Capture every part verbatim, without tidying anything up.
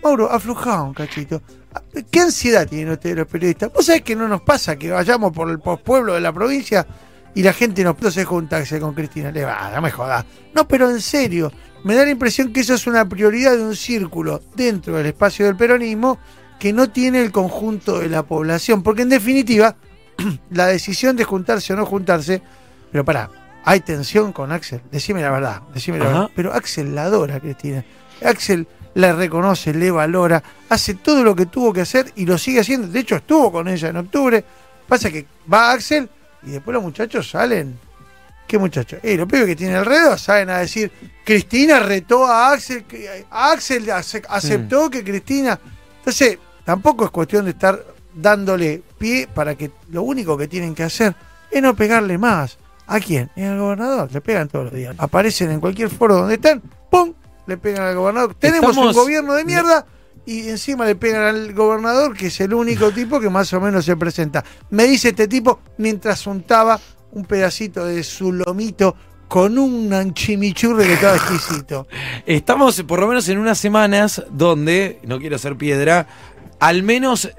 Mauro, aflojá un cachito. ¿Qué ansiedad tienen ustedes los periodistas? ¿Vos sabés que no nos pasa que vayamos por el pueblo de la provincia y la gente nos se juntarse con Cristina? Le va, no me jodas. No, pero en serio, me da la impresión que eso es una prioridad de un círculo dentro del espacio del peronismo que no tiene el conjunto de la población. Porque en definitiva, la decisión de juntarse o no juntarse, pero pará, hay tensión con Axel, decime la verdad, decime la Ajá. verdad. Pero Axel la adora, Cristina. Axel la reconoce, le valora, hace todo lo que tuvo que hacer y lo sigue haciendo. De hecho, estuvo con ella en octubre. Pasa que va Axel y después los muchachos salen. ¿Qué muchachos? Eh, los pibes que tienen alrededor salen a decir, Cristina retó a Axel, que Axel ace- aceptó mm. que Cristina... Entonces, tampoco es cuestión de estar dándole pie para que lo único que tienen que hacer es no pegarle más. ¿A quién? Al gobernador. Le pegan todos los días. Aparecen en cualquier foro donde están, ¡pum!, le pegan al gobernador. Tenemos Estamos... un gobierno de mierda y encima le pegan al gobernador, que es el único tipo que más o menos se presenta. Me dice este tipo mientras untaba un pedacito de su lomito con un chimichurri que estaba exquisito. Estamos por lo menos en unas semanas donde, no quiero ser piedra, al menos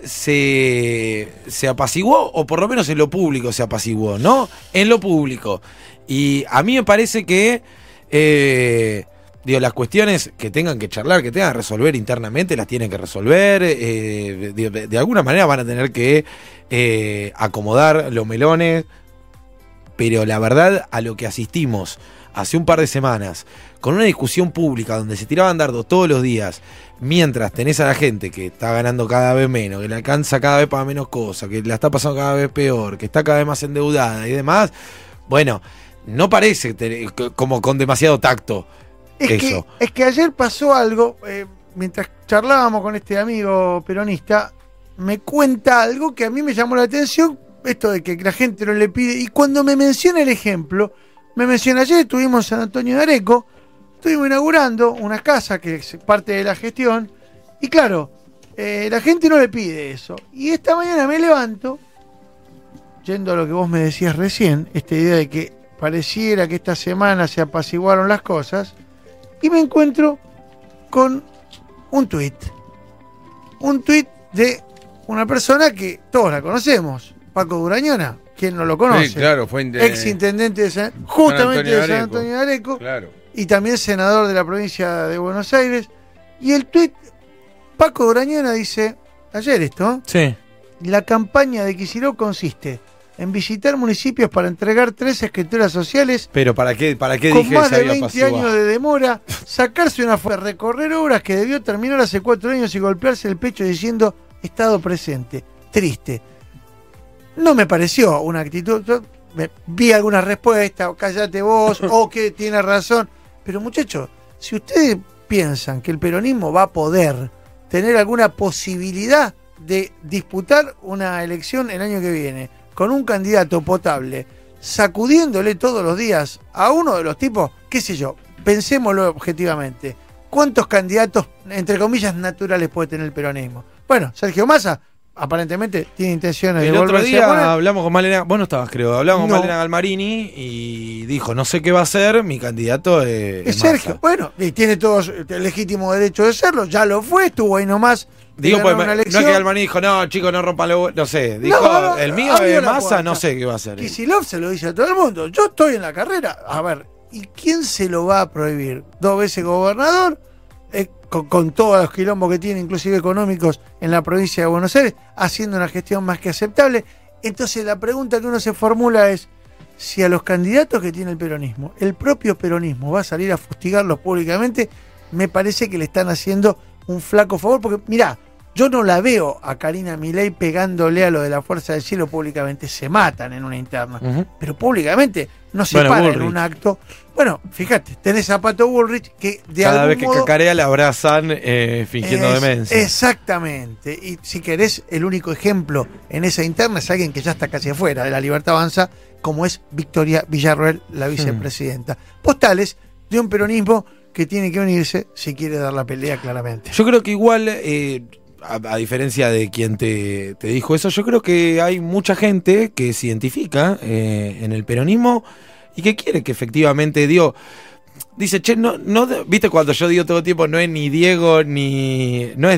se, se apaciguó, o por lo menos en lo público se apaciguó, ¿no? En lo público. Y a mí me parece que... Eh, Digo, las cuestiones que tengan que charlar, que tengan que resolver internamente, las tienen que resolver. Eh, de, de, de alguna manera van a tener que eh, acomodar los melones. Pero la verdad, a lo que asistimos hace un par de semanas, con una discusión pública donde se tiraban dardos todos los días, mientras tenés a la gente que está ganando cada vez menos, que le alcanza cada vez para menos cosas, que la está pasando cada vez peor, que está cada vez más endeudada y demás, bueno, no parece tener, como con demasiado tacto. Es que, es que ayer pasó algo, eh, mientras charlábamos con este amigo peronista, me cuenta algo que a mí me llamó la atención, esto de que la gente no le pide, y cuando me menciona el ejemplo, me menciona, ayer estuvimos en San Antonio de Areco, estuvimos inaugurando una casa que es parte de la gestión, y claro, eh, la gente no le pide eso, y esta mañana me levanto, yendo a lo que vos me decías recién, esta idea de que pareciera que esta semana se apaciguaron las cosas, y me encuentro con un tuit. Un tuit de una persona que todos la conocemos, Paco Durañona. ¿Quién no lo conoce? Sí, claro, fue de, ex intendente de San, justamente San de San Antonio de Areco. Claro. Y también senador de la provincia de Buenos Aires. Y el tuit, Paco Durañona dice, ayer esto, sí. La campaña de Kicillof consiste en visitar municipios para entregar tres escrituras sociales. Pero ¿para qué, para qué con dije más de había veinte pasivo? años de demora, sacarse una foto, recorrer obras que debió terminar hace cuatro años y golpearse el pecho diciendo estado presente. Triste. No me pareció una actitud. Yo me, vi alguna respuesta, cállate vos, o que tiene razón. Pero muchachos, si ustedes piensan que el peronismo va a poder tener alguna posibilidad de disputar una elección el año que viene con un candidato potable, sacudiéndole todos los días a uno de los tipos, qué sé yo, pensémoslo objetivamente, ¿cuántos candidatos, entre comillas, naturales puede tener el peronismo? Bueno, Sergio Massa aparentemente tiene intenciones el de volverse otro día a poner. hablamos con Malena, vos no estabas creo, hablamos No. con Malena Galmarini y dijo, no sé qué va a hacer, mi candidato es, Es es Sergio, Massa. bueno, y tiene todo el legítimo derecho de serlo, ya lo fue, estuvo ahí nomás. Digo, pues, una no es elección. que Galmarini dijo, no, chicos, no rompan los... No sé, dijo, No, no, el mío abrió es la Massa, puerta. no sé qué va a hacer. Kicillof se lo dice a todo el mundo, yo estoy en la carrera. A ver, ¿y quién se lo va a prohibir? Dos veces gobernador, eh, con, con todos los quilombos que tiene, inclusive económicos, en la provincia de Buenos Aires, haciendo una gestión más que aceptable. Entonces la pregunta que uno se formula es, si a los candidatos que tiene el peronismo, el propio peronismo va a salir a fustigarlos públicamente, me parece que le están haciendo un flaco favor, porque mirá, yo no la veo a Karina Milei pegándole a lo de la Fuerza del Cielo públicamente. Se matan en una interna. Uh-huh. Pero públicamente no se bueno, para Bullrich. en un acto. Bueno, fíjate, tenés a Pato Bullrich que de Cada algún vez que modo, cacarea la abrazan eh, fingiendo es, demencia. Exactamente. Y si querés, el único ejemplo en esa interna es alguien que ya está casi afuera de la Libertad Avanza, como es Victoria Villarroel, la vicepresidenta. Hmm. Postales de un peronismo que tiene que unirse si quiere dar la pelea claramente. Yo creo que igual... Eh, A, a diferencia de quien te, te dijo eso, yo creo que hay mucha gente que se identifica eh, en el peronismo y que quiere que efectivamente, digo, dice, che, no, no, viste cuando yo digo todo el tiempo, no es ni Diego ni, no es